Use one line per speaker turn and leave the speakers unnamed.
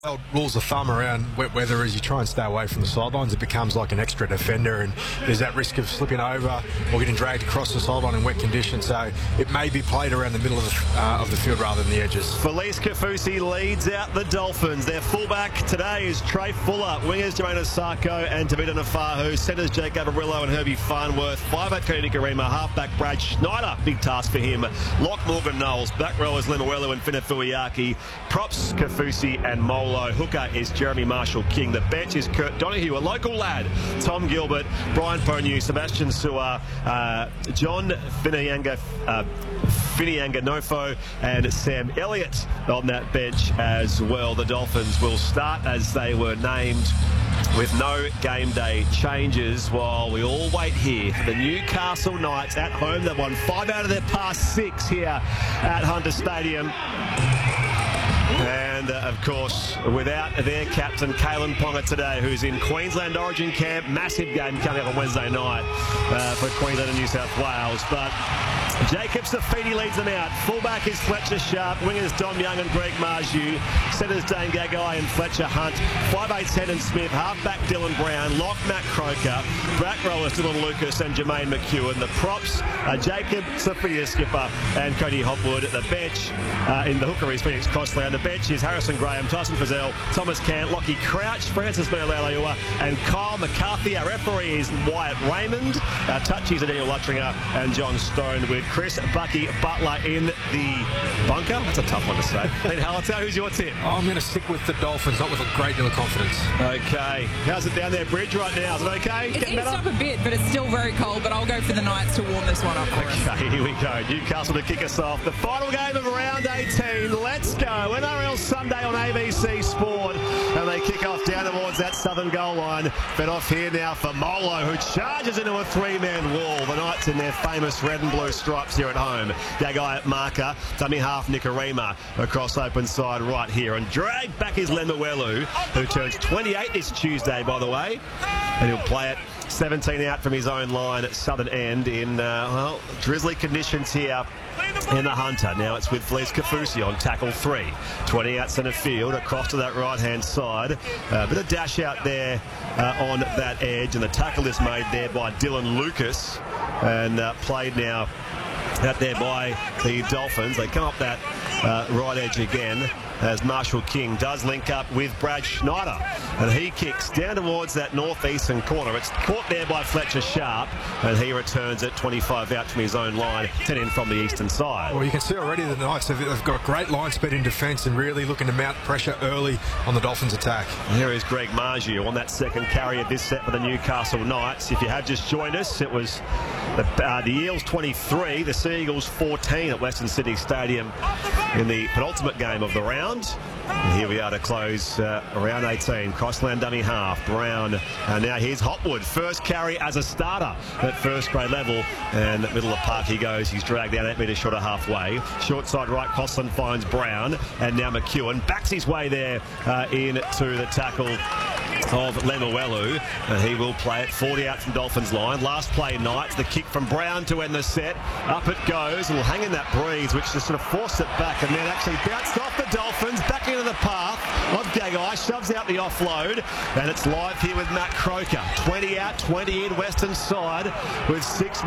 Rules of thumb around wet weather is you try and stay away from the sidelines. It becomes like an extra defender, and there's that risk of slipping over or getting dragged across the sideline in wet conditions. So it may be played around the middle of the field rather than the edges.
Felise Kaufusi leads out the Dolphins. Their fullback today is Trey Fuller. Wingers Jermaine Osako and Tavita Nafahu. Centres Jake Gabarillo and Herbie Farnworth. 5'8" Cody Nikorima. Halfback Brad Schneider. Big task for him. Lock Morgan Knowles. Back rowers Lemuelu and Finafuiaki. Props Kaufusi and Molo. Hooker is Jeremy Marshall-King. The bench is Kurt Donahue, a local lad. Tom Gilbert, Brian Ponu, Sebastian Su'a, John Finianga Nofo, and Sam Elliott on that bench as well. The Dolphins will start as they were named, with no game day changes, while we all wait here for the Newcastle Knights at home. They've won 5 out of their past 6 here at Hunter Stadium. And, of course, without their captain, Kalen Ponga today, who's in Queensland Origin camp. Massive game coming up on Wednesday night for Queensland and New South Wales. But Jacob Safidi leads them out. Fullback is Fletcher Sharp. Wingers Dom Young and Greg Marju. Centres Dane Gagai and Fletcher Hunt. 5'8" Hendon Smith. Halfback Dylan Brown. Lock Matt Croker. Back rowers Dylan Lucas and Jermaine McEwen. The props are Jacob Safidi, skipper, and Cody Hopwood. The bench in the hooker is Phoenix Crossland. The bench is Harrison Graham, Tyson Frizzell, Thomas Cant, Lockie Crouch, Francis Meolaleua, and Kyle McCarthy. Our referee is Wyatt Raymond. Our touchies are Daniel Luttringer and John Stone, with Chris Bucky Butler in the bunker. That's a tough one to say. Len Hallertau, who's your tip?
I'm going to stick with the Dolphins, not with a great deal of confidence.
Okay. How's it down there, Bridge, right now? Is it okay?
It's eased up a bit, but it's still very cold, but I'll go for the Knights to warm this one up for us.
Okay, here we go. Newcastle to kick us off. The final game of round 18. Let's go. NRL Sunday on ABC Sport. And they kick off down towards that southern goal line. But off here now for Molo, who charges into a 3-man wall. The Knights in their famous red and blue stripes here at home. Gagai at marker. Dummy half Nikorima across open side right here. And dragged back is Lemuelu, who turns 28 this Tuesday, by the way. And he'll play it 17 out from his own line at southern end in, well, drizzly conditions here in the Hunter. Now it's with Felise Kaufusi on tackle 3. 20 out centre field, across to that right-hand side. A bit of dash out there on that edge, and the tackle is made there by Dylan Lucas, and played now out there by the Dolphins. They come up that right edge again, as Marshall-King does link up with Brad Schneider, and he kicks down towards that northeastern corner. It's caught there by Fletcher Sharp, and he returns it 25 out from his own line, 10 in from the eastern side.
Well, you can see already the Knights have got great line speed in defence and really looking to mount pressure early on the Dolphins' attack.
And here is Greg Marju on that second carry of this set for the Newcastle Knights. If you have just joined us, it was the Eels 23, the Seagulls 14 at Western Sydney Stadium in the penultimate game of the round. And here we are to close round 18. Crossland dummy half. Brown. And now here's Hopwood. First carry as a starter at first grade level. And middle of the park he goes. He's dragged down 8 metres short of halfway. Short side right. Crossland finds Brown. And now McEwen backs his way there into the tackle of Lemuelu, and he will play it 40 out from Dolphins line. Last play, Knights. The kick from Brown to end the set. Up it goes, and will hang in that breeze, which just sort of forced it back, and then actually bounced off the Dolphins, back into the path of Gagai, shoves out the offload, and it's live here with Matt Croker. 20 out, 20 in, western side, with 6